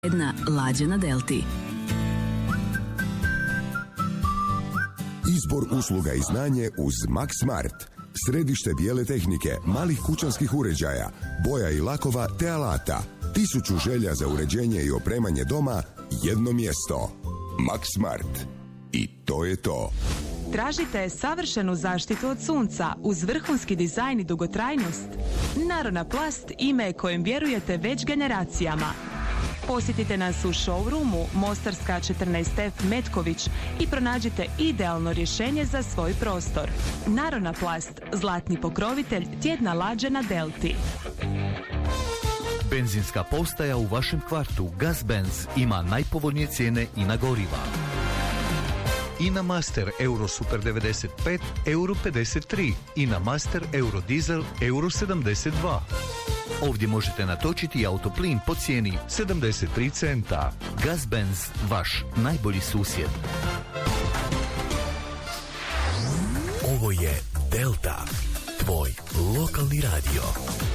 Jedna lađa na Delti. Izbor usluga i znanje uz Max Smart. Središte bijele tehnike, malih kućanskih uređaja, boja i lakova te alata. 1000 želja za uređenje i opremanje doma, jedno mjesto. Max Smart. I to je to. Tražite savršenu zaštitu od sunca uz vrhunski dizajn i dugotrajnost? Narona Plast ime kojem vjerujete već generacijama. Posjetite nas u showroomu Mostarska 14F Metković i pronađite idealno rješenje za svoj prostor. Narona Plast, zlatni pokrovitelj tjedna lađe na Delti. Benzinska postaja u vašem kvartu Gazbenz ima najpovoljnije cijene i na goriva. INA Master Euro Super 95 Euro 53, INA Master Euro Diesel Euro 72. Ovdje možete natočiti autoplin po cijeni 73 centa. Gazbenz, vaš najbolji susjed. Ovo je Delta, tvoj lokalni radio.